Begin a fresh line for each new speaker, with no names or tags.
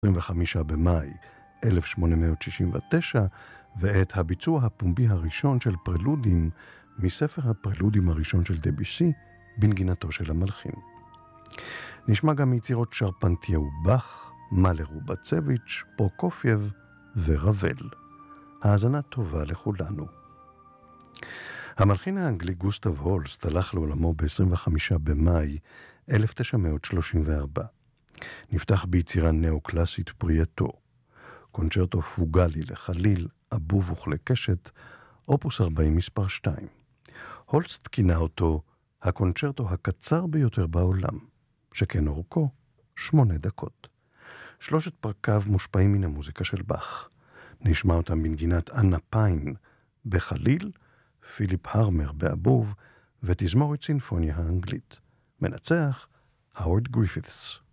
25 במאי 1869, ואת הביצוע הפומבי הראשון של פרלודים מספר הפרלודים הראשון של דביסי בנגינתו של המלחין. נשמע גם מיצירות שרפנטיה ובח, מאלר ובצביץ', פרוקופייב ורבל. האזנה טובה לכולנו. המלחין האנגלי גוסטב הולסט הלך לעולמו ב-25 במאי 1934. נפתח ביצירה נאו-קלאסית פרייתו, קונצ'רטו פוגלי לחליל, אבוב וכלי קשת, אופוס 40 מספר 2. הולסט כינה אותו הקונצ'רטו הקצר ביותר בעולם, שכן אורכו 8 דקות. 3 פרקיו מושפעים מן המוזיקה של באך. נשמע אותם בנגינת אנה פיין בחליל, פיליפ הרמר באבוב, ותזמורת סינפוניה האנגלית. מנצח, הווארד גריפית'ס.